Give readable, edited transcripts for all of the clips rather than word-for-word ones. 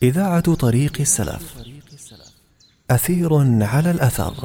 إذاعة طريق السلف. أثير على الأثر.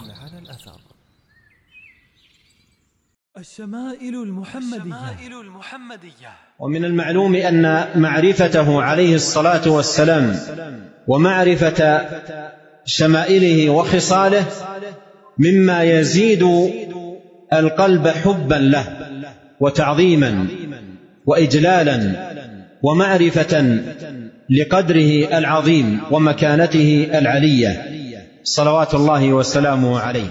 الشمائل المحمدية. ومن المعلوم أن معرفته عليه الصلاة والسلام ومعرفة شمائله وخصاله مما يزيد القلب حبا له وتعظيما وإجلالا ومعرفة لقدره العظيم ومكانته العلية صلوات الله وسلامه عليه.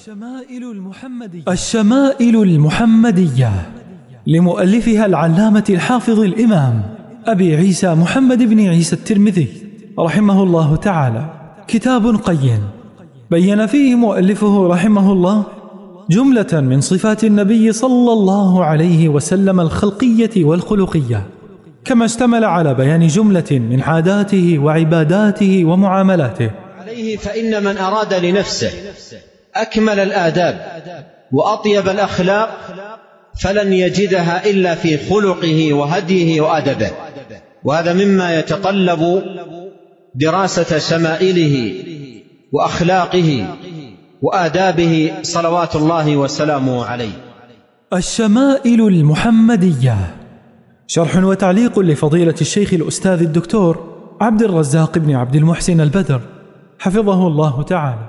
الشمائل المحمدية لمؤلفها العلامة الحافظ الإمام أبي عيسى محمد بن عيسى الترمذي رحمه الله تعالى، كتاب قيم بين فيه مؤلفه رحمه الله جملة من صفات النبي صلى الله عليه وسلم الخلقية والخلقية، كما اشتمل على بيان جملة من عاداته وعباداته ومعاملاته عليه. فإن من أراد لنفسه أكمل الآداب وأطيب الأخلاق فلن يجدها إلا في خلقه وهديه وأدبه، وهذا مما يتطلب دراسة شمائله وأخلاقه وآدابه صلوات الله وسلامه عليه. الشمائل المحمدية، شرح وتعليق لفضيلة الشيخ الأستاذ الدكتور عبد الرزاق بن عبد المحسن البدر حفظه الله تعالى.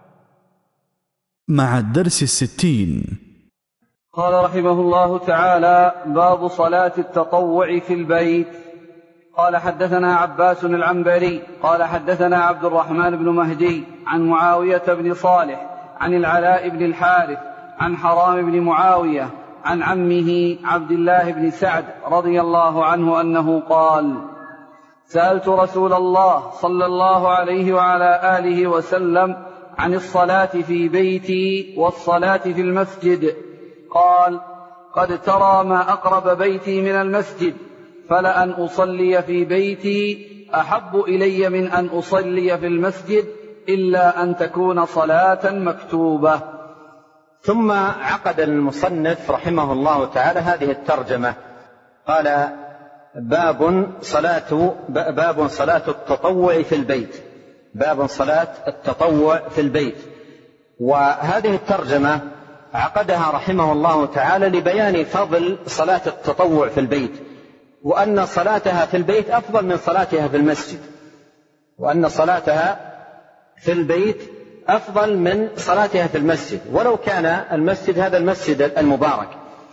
مع الدرس 60. قال رحمه الله تعالى: باب صلاة التطوع في البيت. قال حدثنا عباس العنبري قال حدثنا عبد الرحمن بن مهدي عن معاوية بن صالح عن العلاء بن الحارث عن حرام بن معاوية عن عمه عبد الله بن سعد رضي الله عنه أنه قال: سألت رسول الله صلى الله عليه وعلى آله وسلم عن الصلاة في بيتي والصلاة في المسجد، قال: قد ترى ما أقرب بيتي من المسجد، فلأن أصلي في بيتي أحب إلي من أن أصلي في المسجد إلا أن تكون صلاة مكتوبة. ثم عقد المصنف رحمه الله تعالى هذه الترجمة، قال: باب صلاة التطوع في البيت. باب صلاة التطوع في البيت. وهذه الترجمة عقدها رحمه الله تعالى لبيان فضل صلاة التطوع في البيت، وأن صلاتها في البيت أفضل من صلاتها في المسجد، وأن صلاتها في البيت أفضل من صلاتها في المسجد، ولو كان المسجد هذا المسجد المبارك.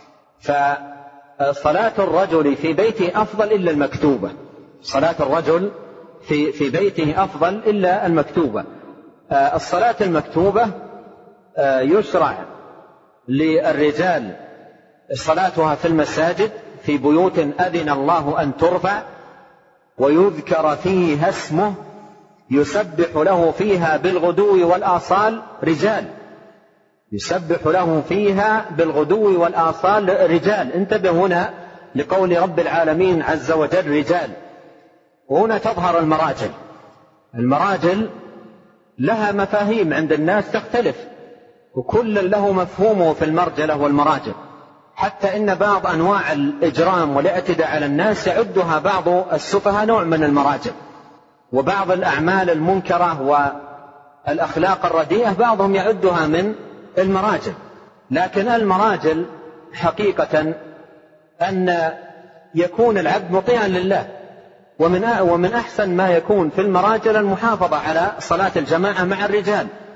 فصلاة الرجل في بيته أفضل إلا المكتوبة. صلاة الرجل في بيته أفضل إلا المكتوبة. الصلاة المكتوبة يشرع للرجال صلاتها في المساجد في بيوت أذن الله أن ترفع ويذكر فيها اسمه يسبح له فيها بالغدو والآصال رجال. يسبح له فيها بالغدو والآصال رجال. انتبه هنا لقول رب العالمين عز وجل رجال، وهنا تظهر المراجل. المراجل لها مفاهيم عند الناس تختلف، وكل له مفهومه في المرجلة والمراجل، حتى إن بعض أنواع الإجرام والاعتداء على الناس يعدها بعض السفهاء نوع من المراجل، وبعض الأعمال المنكرة والأخلاق الرديئة بعضهم يعدها من المراجل. لكن المراجل حقيقة أن يكون العبد مطيعا لله، ومن أحسن ما يكون في المراجل المحافظة على صلاة الجماعة مع الرجال،